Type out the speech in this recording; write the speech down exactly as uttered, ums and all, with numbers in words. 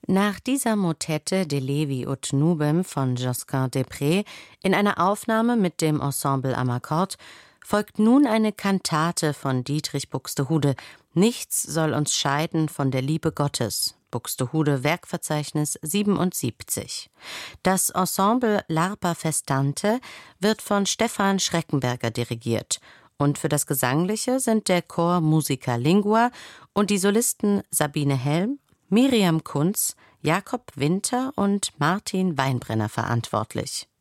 Nach dieser Motette De Levi ut Nubem von Josquin des Près in einer Aufnahme mit dem Ensemble Amarcord folgt nun eine Kantate von Dietrich Buxtehude, Nichts soll uns scheiden von der Liebe Gottes, Buxtehude Werkverzeichnis siebenundsiebzig. Das Ensemble L'Arpa Festante wird von Stefan Schreckenberger dirigiert und für das Gesangliche sind der Chor Musica Lingua und die Solisten Sabine Helm, Miriam Kunz, Jakob Winter und Martin Weinbrenner verantwortlich.